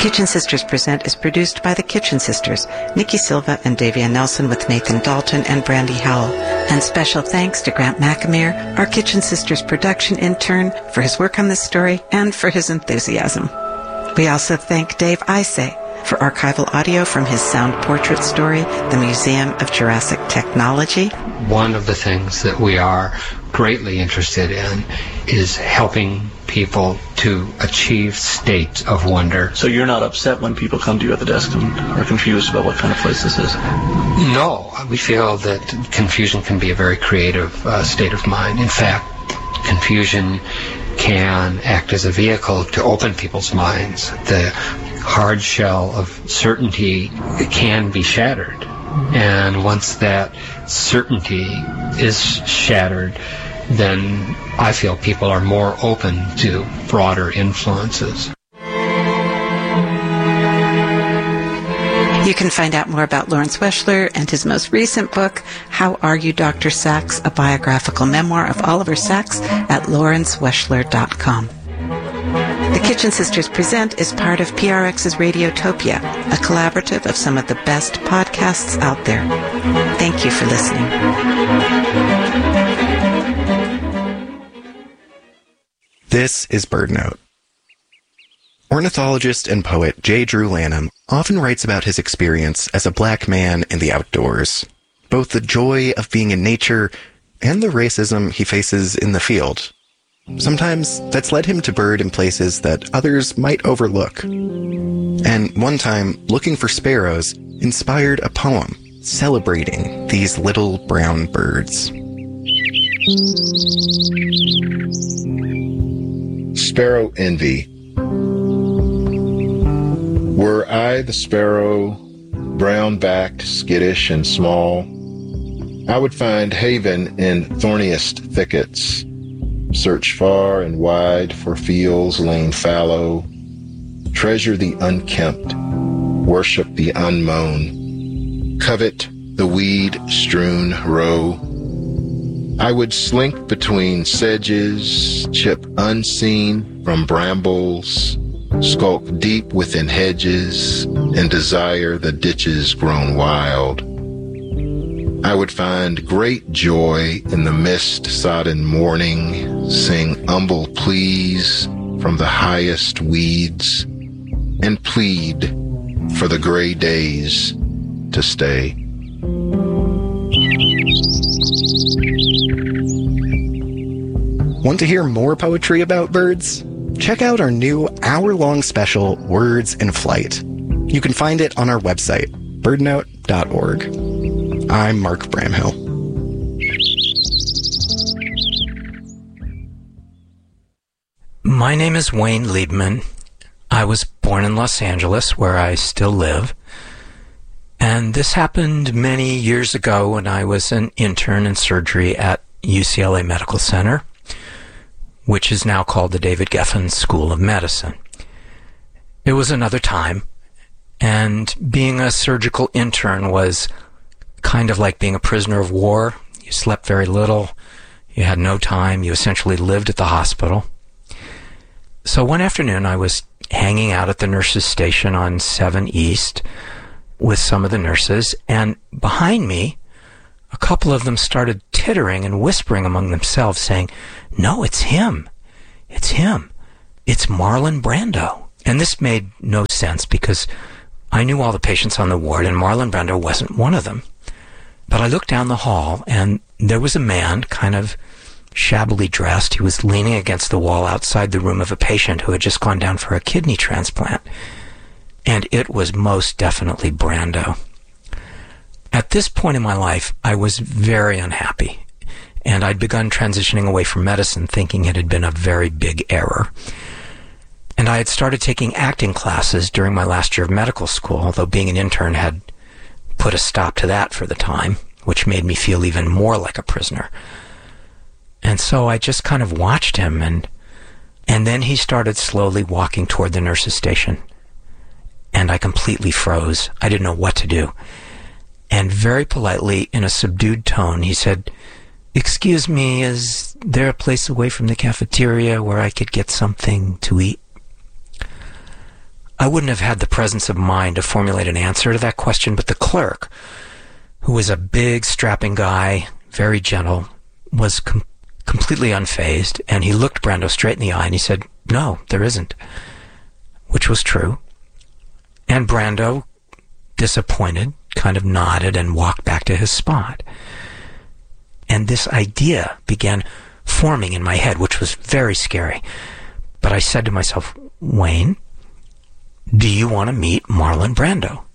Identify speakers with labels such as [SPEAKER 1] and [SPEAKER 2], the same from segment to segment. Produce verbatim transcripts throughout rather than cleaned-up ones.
[SPEAKER 1] Kitchen Sisters Present is produced by the Kitchen Sisters, Nikki Silva and Davia Nelson, with Nathan Dalton and Brandy Howell. And special thanks to Grant McAmere, our Kitchen Sisters production intern, for his work on this story and for his enthusiasm. We also thank Dave Isay for archival audio from his sound portrait story, The Museum of Jurassic Technology.
[SPEAKER 2] One of the things that we are greatly interested in is helping people to achieve states of wonder.
[SPEAKER 3] So you're not upset when people come to you at the desk and are confused about what kind of place this is?
[SPEAKER 2] No, we feel that confusion can be a very creative uh, state of mind. In fact, confusion can act as a vehicle to open people's minds. The hard shell of certainty can be shattered. And once that certainty is shattered, then I feel people are more open to broader influences.
[SPEAKER 1] You can find out more about Lawrence Weschler and his most recent book, How Are You, Doctor Sachs? A biographical memoir of Oliver Sacks, at lawrence weschler dot com. The Kitchen Sisters Present is part of P R X's Radiotopia, a collaborative of some of the best podcasts out there. Thank you for listening.
[SPEAKER 4] This is BirdNote. Ornithologist and poet J. Drew Lanham often writes about his experience as a black man in the outdoors, both the joy of being in nature and the racism he faces in the field. Sometimes that's led him to bird in places that others might overlook. And one time, looking for sparrows inspired a poem celebrating these little brown birds.
[SPEAKER 5] Sparrow Envy. Were I the sparrow, brown-backed, skittish, and small, I would find haven in thorniest thickets, search far and wide for fields lain fallow, treasure the unkempt, worship the unmown, covet the weed-strewn row. I would slink between sedges, chip unseen from brambles, skulk deep within hedges, and desire the ditches grown wild. I would find great joy in the mist-sodden morning, sing humble pleas from the highest weeds, and plead for the gray days to stay.
[SPEAKER 4] Want to hear more poetry about birds? Check out our new hour-long special, Words in Flight. You can find it on our website, birdnote dot org. I'm Mark Bramhill.
[SPEAKER 6] My name is Wayne Liebman. I was born in Los Angeles, where I still live. And this happened many years ago when I was an intern in surgery at U C L A Medical Center, which is now called the David Geffen School of Medicine. It was another time, and being a surgical intern was kind of like being a prisoner of war. You slept very little, you had no time, you essentially lived at the hospital. So one afternoon I was hanging out at the nurses' station on seven East with some of the nurses, and behind me, a couple of them started tittering and whispering among themselves, saying, "No, it's him. It's him. It's Marlon Brando." And this made no sense because I knew all the patients on the ward, and Marlon Brando wasn't one of them. But I looked down the hall, and there was a man, kind of shabbily dressed. He was leaning against the wall outside the room of a patient who had just gone down for a kidney transplant. And it was most definitely Brando. At this point in my life, I was very unhappy, and I'd begun transitioning away from medicine, thinking it had been a very big error. And I had started taking acting classes during my last year of medical school, although being an intern had put a stop to that for the time, which made me feel even more like a prisoner. And so I just kind of watched him, and and then he started slowly walking toward the nurse's station. And I completely froze. I didn't know what to do. And very politely, in a subdued tone, he said, "Excuse me, is there a place away from the cafeteria where I could get something to eat?" I wouldn't have had the presence of mind to formulate an answer to that question, but the clerk, who was a big, strapping guy, very gentle, was com- completely unfazed, and he looked Brando straight in the eye, and he said, "No, there isn't," which was true. And Brando, disappointed, kind of nodded and walked back to his spot. And this idea began forming in my head, which was very scary. But I said to myself, "Wayne, do you want to meet Marlon Brando?"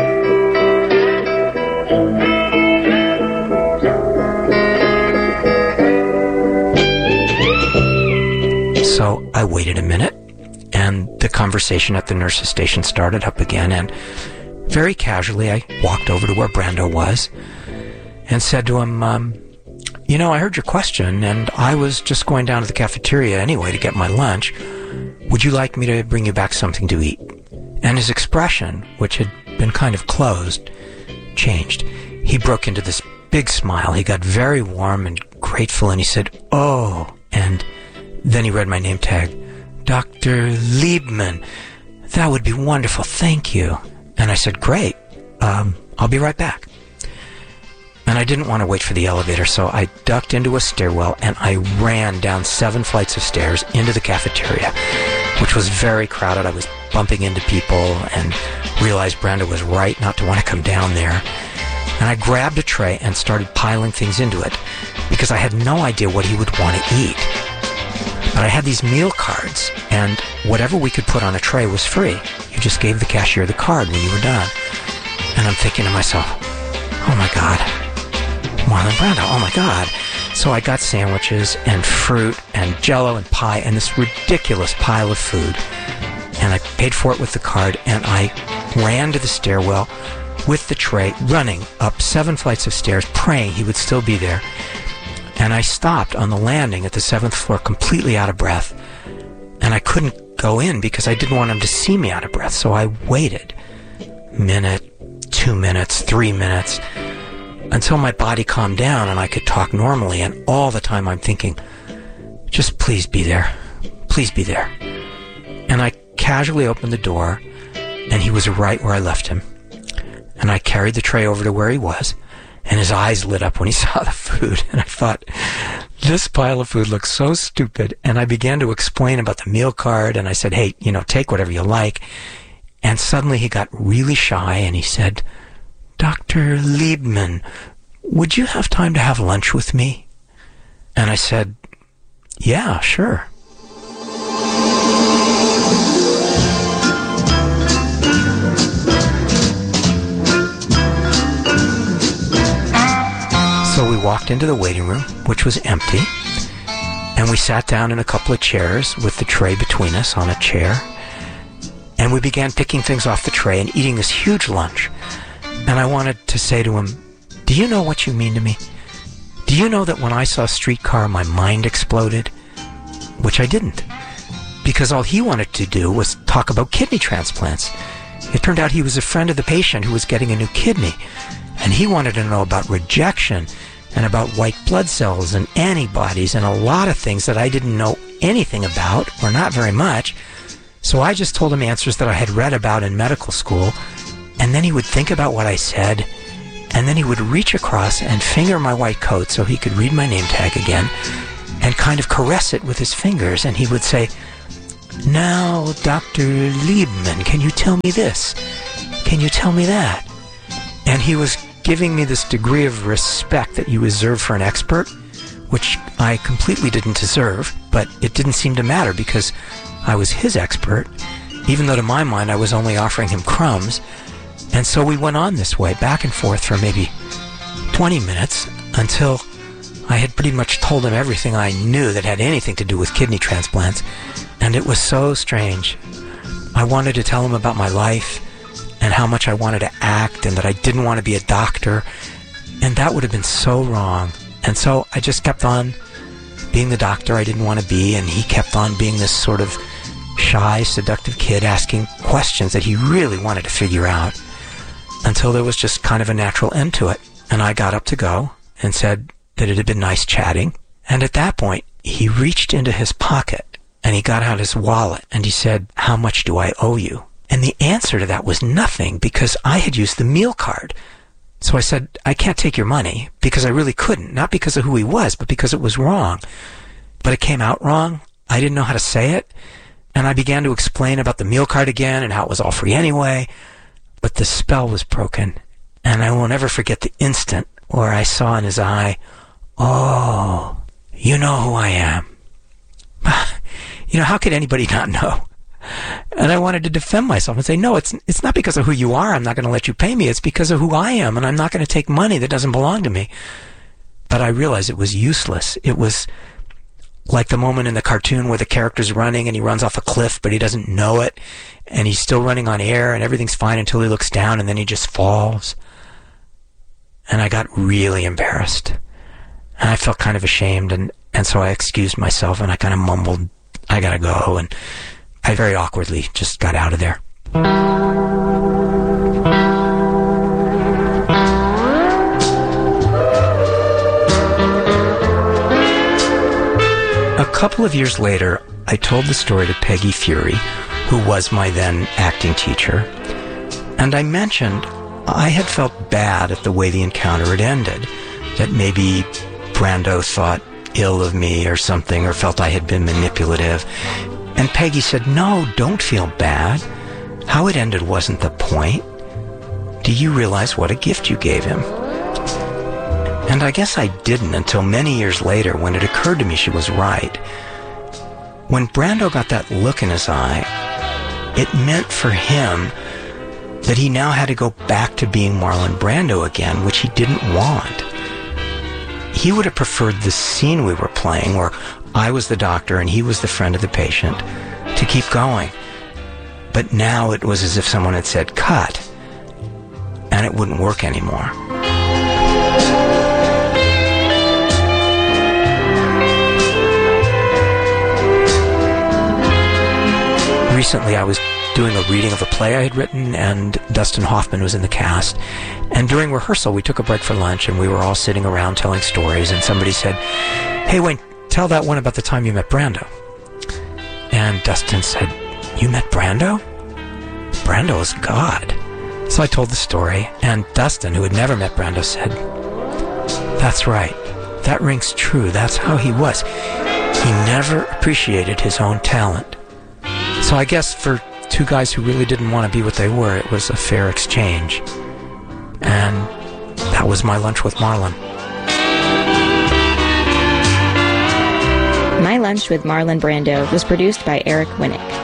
[SPEAKER 6] So I waited a minute, and the conversation at the nurse's station started up again, and very casually I walked over to where Brando was and said to him, um, you know, I heard your question, and I was just going down to the cafeteria anyway to get my lunch. Would you like me to bring you back something to eat? And his expression, which had been kind of closed, changed. He broke into this big smile. He got very warm and grateful, and he said, "Oh," and then he read my name tag. "Doctor Liebman, that would be wonderful, thank you." And I said, "Great, um, I'll be right back." And I didn't want to wait for the elevator, so I ducked into a stairwell and I ran down seven flights of stairs into the cafeteria, which was very crowded. I was bumping into people and realized Brando was right not to want to come down there. And I grabbed a tray and started piling things into it because I had no idea what he would want to eat. But I had these meal cards, and whatever we could put on a tray was free. You just gave the cashier the card when you were done. And I'm thinking to myself, oh my God, Marlon Brando, oh my God. So I got sandwiches and fruit and Jell-O and pie and this ridiculous pile of food. And I paid for it with the card, and I ran to the stairwell with the tray, running up seven flights of stairs, praying he would still be there. And I stopped on the landing at the seventh floor completely out of breath. And I couldn't go in because I didn't want him to see me out of breath. So I waited. Minute, two minutes, three minutes, until my body calmed down and I could talk normally. And all the time I'm thinking, just please be there. Please be there. And I casually opened the door, and he was right where I left him. And I carried the tray over to where he was, and his eyes lit up when he saw the food. And I thought, this pile of food looks so stupid. And I began to explain about the meal card, and I said, hey, you know, take whatever you like. And suddenly he got really shy, and he said, Doctor Liebman, would you have time to have lunch with me? And I said, yeah, sure. So we walked into the waiting room, which was empty, and we sat down in a couple of chairs with the tray between us on a chair, and we began picking things off the tray and eating this huge lunch. And I wanted to say to him, do you know what you mean to me? Do you know that when I saw Streetcar, my mind exploded? Which I didn't, because all he wanted to do was talk about kidney transplants. It turned out he was a friend of the patient who was getting a new kidney, and he wanted to know about rejection and about white blood cells and antibodies and a lot of things that I didn't know anything about, or not very much. So I just told him answers that I had read about in medical school, and then he would think about what I said, and then he would reach across and finger my white coat so he could read my name tag again and kind of caress it with his fingers, and he would say, now, Doctor Liebman, can you tell me this? Can you tell me that? And he was giving me this degree of respect that you reserve for an expert, which I completely didn't deserve, but it didn't seem to matter because I was his expert, even though to my mind I was only offering him crumbs. And so we went on this way, back and forth for maybe twenty minutes, until I had pretty much told him everything I knew that had anything to do with kidney transplants. And it was so strange. I wanted to tell him about my life and how much I wanted to act and that I didn't want to be a doctor. And that would have been so wrong. And so I just kept on being the doctor I didn't want to be, and he kept on being this sort of shy, seductive kid asking questions that he really wanted to figure out, until there was just kind of a natural end to it. And I got up to go and said that it had been nice chatting. And at that point, he reached into his pocket and he got out his wallet and he said, how much do I owe you? And the answer to that was nothing, because I had used the meal card. So I said, I can't take your money, because I really couldn't. Not because of who he was, but because it was wrong. But it came out wrong. I didn't know how to say it. And I began to explain about the meal card again and how it was all free anyway. But the spell was broken. And I will never forget the instant where I saw in his eye, oh, you know who I am. You know, how could anybody not know? And I wanted to defend myself and say, no, it's it's not because of who you are I'm not going to let you pay me. It's because of who I am, and I'm not going to take money that doesn't belong to me. But I realized it was useless. It was like the moment in the cartoon where the character's running and he runs off a cliff, but he doesn't know it, and he's still running on air, and everything's fine until he looks down, and then he just falls. And I got really embarrassed. And I felt kind of ashamed, and, and so I excused myself, and I kind of mumbled, I gotta go, and I very awkwardly just got out of there. A couple of years later, I told the story to Peggy Fury, who was my then acting teacher, and I mentioned I had felt bad at the way the encounter had ended, that maybe Brando thought ill of me or something, or felt I had been manipulative. And Peggy said, no, don't feel bad. How it ended wasn't the point. Do you realize what a gift you gave him? And I guess I didn't until many years later, when it occurred to me she was right. When Brando got that look in his eye, it meant for him that he now had to go back to being Marlon Brando again, which he didn't want. He would have preferred the scene we were playing, where I was the doctor and he was the friend of the patient, to keep going. But now it was as if someone had said, cut, and it wouldn't work anymore. Recently I was doing a reading of a play I had written, and Dustin Hoffman was in the cast. And during rehearsal, we took a break for lunch, and we were all sitting around telling stories, and somebody said, hey, Wayne, tell that one about the time you met Brando. And Dustin said, you met Brando? Brando is God. So I told the story, and Dustin, who had never met Brando, said, that's right. That rings true. That's how he was. He never appreciated his own talent. So I guess for two guys who really didn't want to be what they were, it was a fair exchange. And that was my lunch with Marlon.
[SPEAKER 7] My Lunch with Marlon Brando was produced by Eric Winnick.